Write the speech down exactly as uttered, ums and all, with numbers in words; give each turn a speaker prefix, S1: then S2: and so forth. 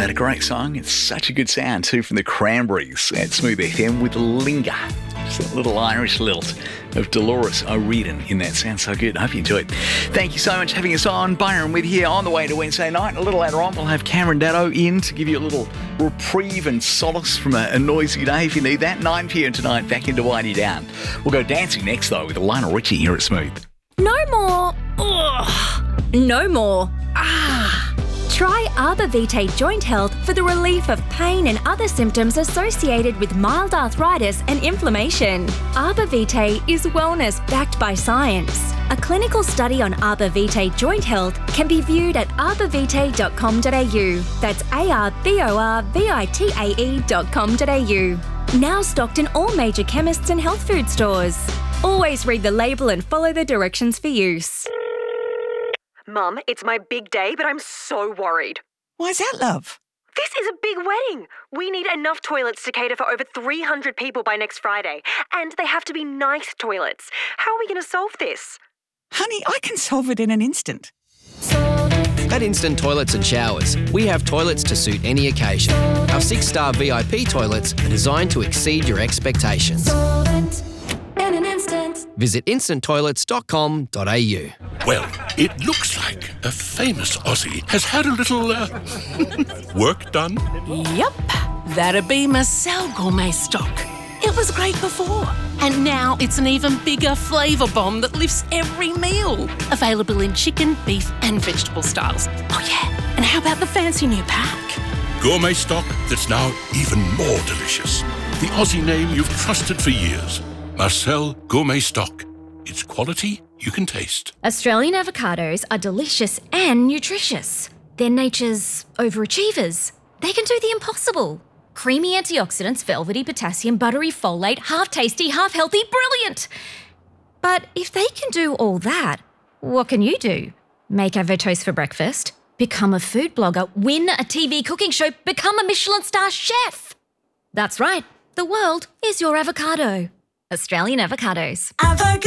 S1: that a great song? It's such a good sound too from the Cranberries at Smooth F M with Linger. Just a little Irish lilt of Dolores O'Riordan in that. Sounds so good. I hope you enjoyed. Thank you so much for having us on. Byron with you on the way to Wednesday night. A little later on, we'll have Cameron Daddo in to give you a little reprieve and solace from a, a noisy day if you need that. nine p.m. tonight, back into Wind You Down. We'll go dancing next, though, with Lionel Richie here at Smooth.
S2: No more. Ugh. No more. Ah. Try Arbor Vitae Joint Health for the relief of pain and other symptoms associated with mild arthritis and inflammation. Arbor Vitae is wellness backed by science. A clinical study on Arbor Vitae Joint Health can be viewed at arbor vitae dot com dot a u. That's A R B O R V I T A E dot com dot a u. Now stocked in all major chemists and health food stores. Always read the label and follow the directions for use.
S3: Mum, it's my big day, but I'm so worried.
S4: Why's that, love?
S3: This is a big wedding. We need enough toilets to cater for over three hundred people by next Friday. And they have to be nice toilets. How are we going to solve this?
S4: Honey, I can solve it in an instant.
S5: At Instant Toilets and Showers, we have toilets to suit any occasion. Our six-star V I P toilets are designed to exceed your expectations. Visit instant toilets dot com dot a u.
S6: Well, it looks like a famous Aussie has had a little uh, work done.
S7: Yep, that'd be Marcel Gourmet Stock. It was great before, and now it's an even bigger flavour bomb that lifts every meal. Available in chicken, beef and vegetable styles. Oh yeah, and how about the fancy new pack?
S6: Gourmet stock that's now even more delicious. The Aussie name you've trusted for years. Marcel Gourmet Stock. It's quality you can taste.
S2: Australian avocados are delicious and nutritious. They're nature's overachievers. They can do the impossible. Creamy antioxidants, velvety potassium, buttery folate, half tasty, half healthy, brilliant. But if they can do all that, what can you do? Make avo toast for breakfast, become a food blogger, win a T V cooking show, become a Michelin star chef. That's right, the world is your avocado. Australian avocados. Avocado.